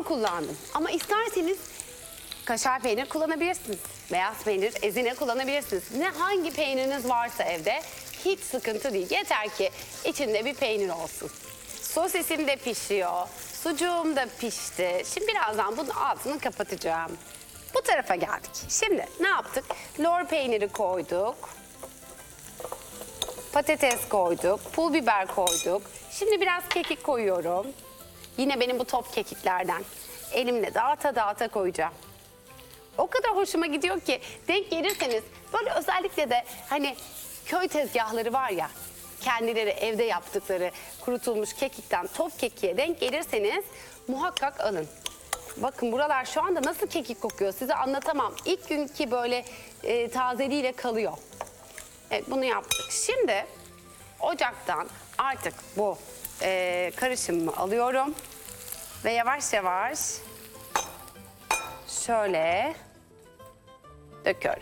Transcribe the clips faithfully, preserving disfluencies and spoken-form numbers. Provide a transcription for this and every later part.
kullandım. Ama isterseniz kaşar peynir kullanabilirsiniz. Beyaz peynir, ezine kullanabilirsiniz. Ne hangi peyniriniz varsa evde hiç sıkıntı değil. Yeter ki içinde bir peynir olsun. Sosisim de pişiyor. Sucuğum da pişti. Şimdi birazdan bunun altını kapatacağım. Bu tarafa geldik. Şimdi ne yaptık? Lor peyniri koyduk. Patates koyduk. Pul biber koyduk. Şimdi biraz kekik koyuyorum. Yine benim bu top kekiklerden. Elimle dağıta dağıta koyacağım. O kadar hoşuma gidiyor ki denk gelirseniz böyle özellikle de hani köy tezgahları var ya, kendileri evde yaptıkları kurutulmuş kekikten top kekiğe denk gelirseniz muhakkak alın. Bakın buralar şu anda nasıl kekik kokuyor size anlatamam. İlk günkü böyle e, tazeliğiyle kalıyor. Evet, bunu yaptık. Şimdi ocaktan artık bu e, karışımımı alıyorum ve yavaş yavaş şöyle döküyorum.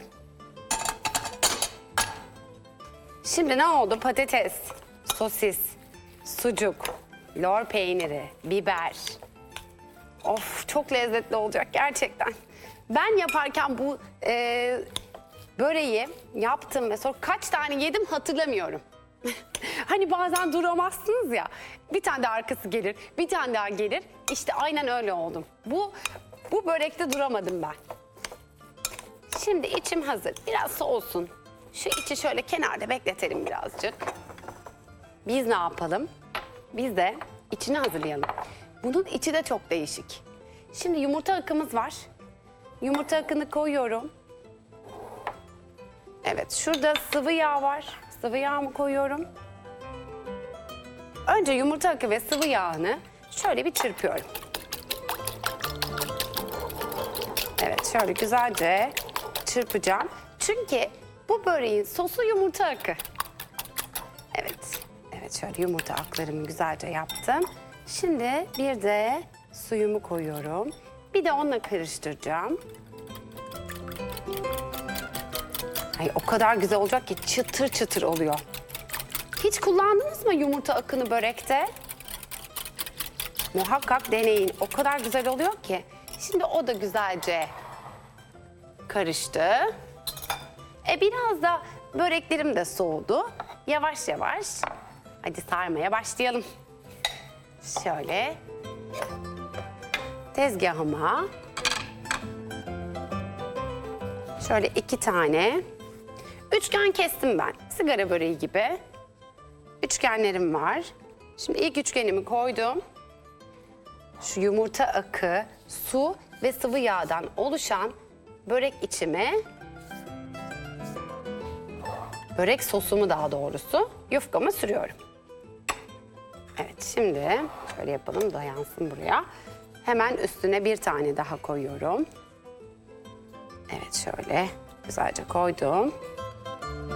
Şimdi ne oldu? Patates, sosis, sucuk, lor peyniri, biber. Of, çok lezzetli olacak gerçekten. Ben yaparken bu e, böreği yaptım ve sonra kaç tane yedim hatırlamıyorum. Hani bazen duramazsınız ya. Bir tane daha arkası gelir, bir tane daha gelir. İşte aynen öyle oldum. Bu bu börekte duramadım ben. Şimdi içim hazır. Biraz soğusun. Şu içi şöyle kenarda bekletelim birazcık. Biz ne yapalım? Biz de içini hazırlayalım. Bunun içi de çok değişik. Şimdi yumurta akımız var. Yumurta akını koyuyorum. Evet, şurada sıvı yağ var. Sıvı yağımı koyuyorum. Önce yumurta akı ve sıvı yağını şöyle bir çırpıyorum. Evet, şöyle güzelce çırpacağım. Çünkü bu böreğin sosu yumurta akı. Evet, evet şöyle yumurta aklarımı güzelce yaptım. Şimdi bir de suyumu koyuyorum. Bir de onunla karıştıracağım. Ay, o kadar güzel olacak ki çıtır çıtır oluyor. Hiç kullandınız mı yumurta akını börekte? Muhakkak deneyin. O kadar güzel oluyor ki. Şimdi o da güzelce karıştı. E biraz da böreklerim de soğudu. Yavaş yavaş hadi sarmaya başlayalım. Şöyle tezgahıma şöyle iki tane üçgen kestim ben. Sigara böreği gibi üçgenlerim var. Şimdi ilk üçgenimi koydum. Şu yumurta akı, su ve sıvı yağdan oluşan börek içime, börek sosumu daha doğrusu yufkama sürüyorum. Evet, şimdi şöyle yapalım, dayansın buraya. Hemen üstüne bir tane daha koyuyorum. Evet, şöyle güzelce koydum.